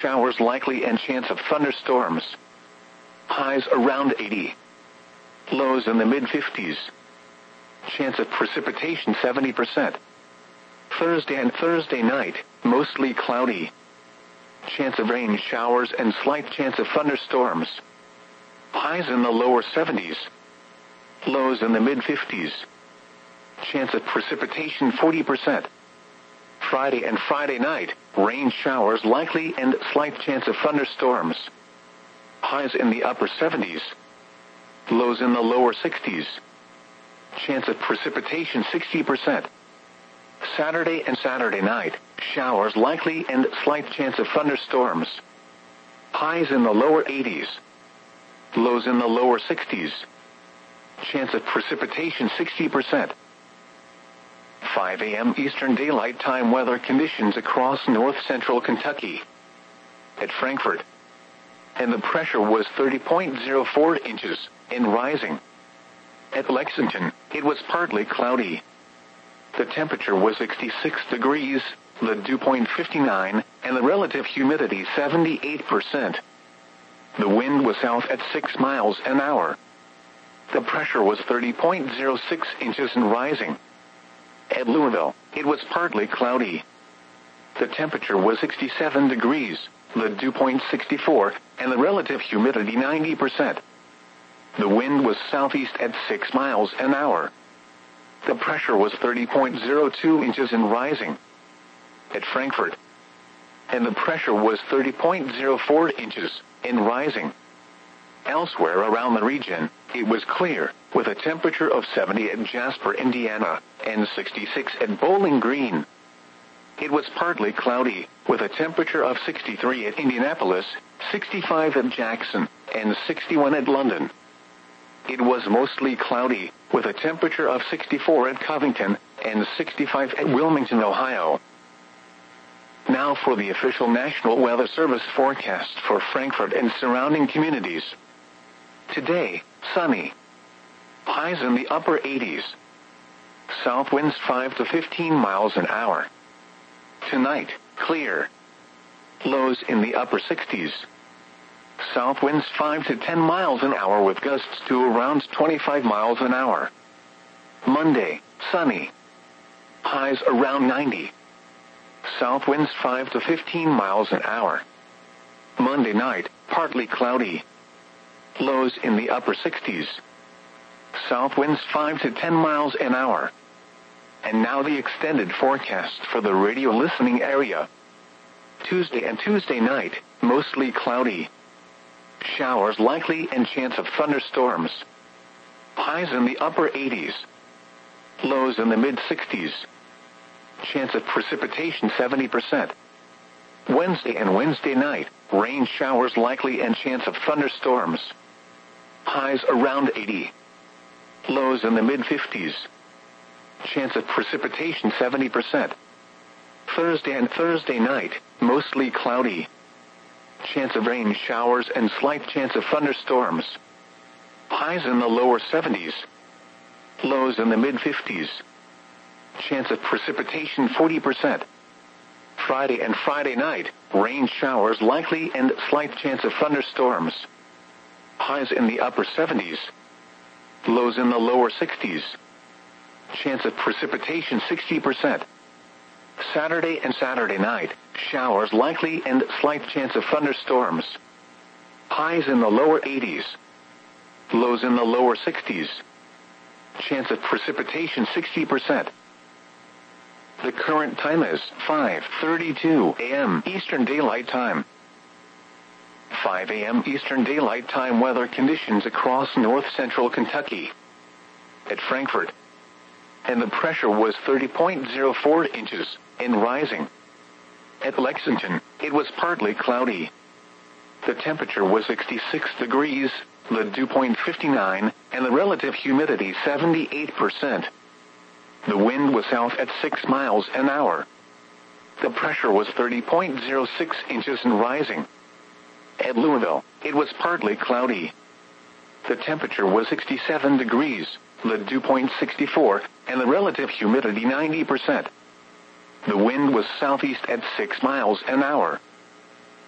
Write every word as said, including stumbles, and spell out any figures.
showers likely and chance of thunderstorms. Highs around eighty. Lows in the mid fifties. Chance of precipitation seventy percent. Thursday and Thursday night, mostly cloudy. Chance of rain showers and slight chance of thunderstorms. Highs in the lower seventies. Lows in the mid fifties. Chance of precipitation forty percent. Friday and Friday night, rain showers likely and slight chance of thunderstorms. Highs in the upper seventies. Lows in the lower sixties. Chance of precipitation sixty percent. Saturday and Saturday night, showers likely and slight chance of thunderstorms. Highs in the lower eighties. Lows in the lower sixties. Chance of precipitation sixty percent. five a.m. Eastern Daylight Time weather conditions across north-central Kentucky. At Frankfort. And the pressure was thirty point zero four inches, and rising. At Lexington, it was partly cloudy. The temperature was sixty-six degrees, the dew point fifty-nine, and the relative humidity seventy-eight percent. The wind was south at six miles an hour. The pressure was thirty point zero six inches and rising. At Louisville, it was partly cloudy. The temperature was sixty-seven degrees, the dew point sixty-four, and the relative humidity ninety percent. The wind was southeast at six miles an hour. The pressure was thirty point zero two inches and rising. At Frankfort. And the pressure was thirty point zero four inches, and rising. Elsewhere around the region, it was clear, with a temperature of seventy at Jasper, Indiana, and sixty-six at Bowling Green. It was partly cloudy, with a temperature of sixty-three at Indianapolis, sixty-five at Jackson, and sixty-one at London. It was mostly cloudy, with a temperature of sixty-four at Covington, and sixty-five at Wilmington, Ohio. Now for the official National Weather Service forecast for Frankfort and surrounding communities. Today, sunny. Highs in the upper eighties. South winds five to fifteen miles an hour. Tonight, clear. Lows in the upper sixties. South winds five to ten miles an hour with gusts to around twenty-five miles an hour. Monday, sunny. Highs around ninety. South winds five to fifteen miles an hour. Monday night, partly cloudy. Lows in the upper sixties. South winds five to ten miles an hour. And now the extended forecast for the radio listening area. Tuesday and Tuesday night, mostly cloudy. Showers likely and chance of thunderstorms. Highs in the upper eighties. Lows in the mid sixties. Chance of precipitation seventy percent. Wednesday and Wednesday night, rain showers likely and chance of thunderstorms. Highs around eighty. Lows in the mid fifties. Chance of precipitation seventy percent. Thursday and Thursday night, mostly cloudy. Chance of rain showers and slight chance of thunderstorms. Highs in the lower seventies. Lows in the mid fifties. Chance of precipitation forty percent. Friday and Friday night, rain showers likely and slight chance of thunderstorms. Highs in the upper seventies. Lows in the lower sixties. Chance of precipitation sixty percent. Saturday and Saturday night, showers likely and slight chance of thunderstorms. Highs in the lower eighties. Lows in the lower sixties. Chance of precipitation sixty percent. The current time is five thirty-two a.m. Eastern Daylight Time. five a.m. Eastern Daylight Time weather conditions across north-central Kentucky. At Frankfort. And the pressure was thirty point zero four inches, and rising. At Lexington, it was partly cloudy. The temperature was sixty-six degrees, the dew point fifty-nine, and the relative humidity seventy-eight percent. The wind was south at six miles an hour. The pressure was thirty point zero six inches and rising. At Louisville, it was partly cloudy. The temperature was sixty-seven degrees, the dew point sixty-four, and the relative humidity ninety percent. The wind was southeast at six miles an hour.